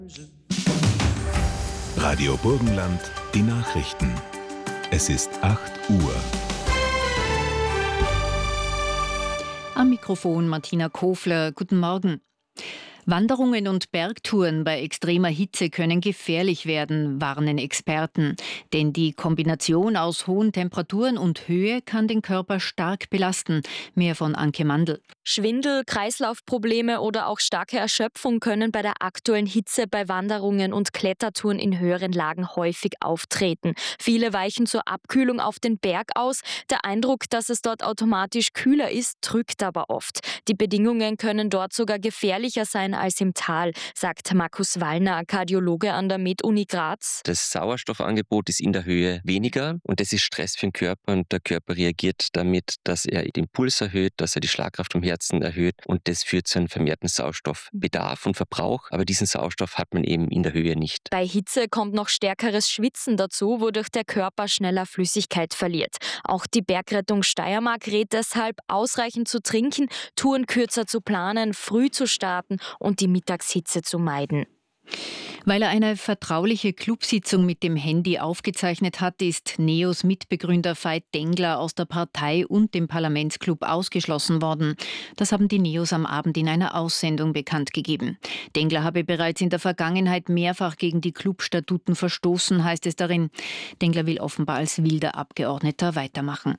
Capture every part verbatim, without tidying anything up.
Radio Burgenland, die Nachrichten. Es ist acht Uhr. Am Mikrofon Martina Kofler. Guten Morgen. Wanderungen und Bergtouren bei extremer Hitze können gefährlich werden, warnen Experten. Denn die Kombination aus hohen Temperaturen und Höhe kann den Körper stark belasten. Mehr von Anke Mandl. Schwindel, Kreislaufprobleme oder auch starke Erschöpfung können bei der aktuellen Hitze bei Wanderungen und Klettertouren in höheren Lagen häufig auftreten. Viele weichen zur Abkühlung auf den Berg aus. Der Eindruck, dass es dort automatisch kühler ist, trügt aber oft. Die Bedingungen können dort sogar gefährlicher sein als im Tal, sagt Markus Wallner, Kardiologe an der Med-Uni Graz. Das Sauerstoffangebot ist in der Höhe weniger und das ist Stress für den Körper und der Körper reagiert damit, dass er den Puls erhöht, dass er die Schlagkraft vom Herzen erhöht und das führt zu einem vermehrten Sauerstoffbedarf und Verbrauch, aber diesen Sauerstoff hat man eben in der Höhe nicht. Bei Hitze kommt noch stärkeres Schwitzen dazu, wodurch der Körper schneller Flüssigkeit verliert. Auch die Bergrettung Steiermark rät deshalb, ausreichend zu trinken, Touren kürzer zu planen, früh zu starten und die Mittagshitze zu meiden. Weil er eine vertrauliche Clubsitzung mit dem Handy aufgezeichnet hat, ist Neos Mitbegründer Veit Dengler aus der Partei und dem Parlamentsclub ausgeschlossen worden. Das haben die Neos am Abend in einer Aussendung bekannt gegeben. Dengler habe bereits in der Vergangenheit mehrfach gegen die Clubstatuten verstoßen, heißt es darin. Dengler will offenbar als wilder Abgeordneter weitermachen.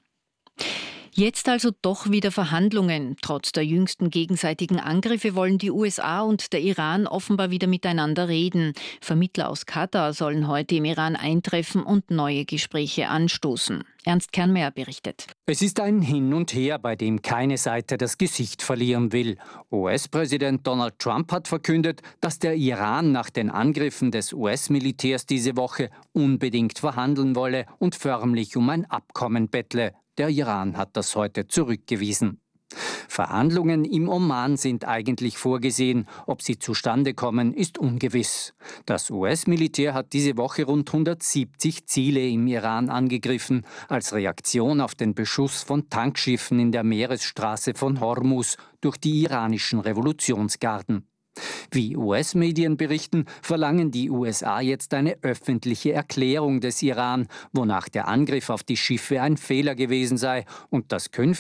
Jetzt also doch wieder Verhandlungen. Trotz der jüngsten gegenseitigen Angriffe wollen die U S A und der Iran offenbar wieder miteinander reden. Vermittler aus Katar sollen heute im Iran eintreffen und neue Gespräche anstoßen. Ernst Kernmeyer berichtet. Es ist ein Hin und Her, bei dem keine Seite das Gesicht verlieren will. U S-Präsident Donald Trump hat verkündet, dass der Iran nach den Angriffen des U S-Militärs diese Woche unbedingt verhandeln wolle und förmlich um ein Abkommen bettle. Der Iran hat das heute zurückgewiesen. Verhandlungen im Oman sind eigentlich vorgesehen. Ob sie zustande kommen, ist ungewiss. Das U S-Militär hat diese Woche rund hundertsiebzig Ziele im Iran angegriffen, als Reaktion auf den Beschuss von Tankschiffen in der Meeresstraße von Hormuz durch die iranischen Revolutionsgarden. Wie U S-Medien berichten, verlangen die U S A jetzt eine öffentliche Erklärung des Iran, wonach der Angriff auf die Schiffe ein Fehler gewesen sei und dass künftig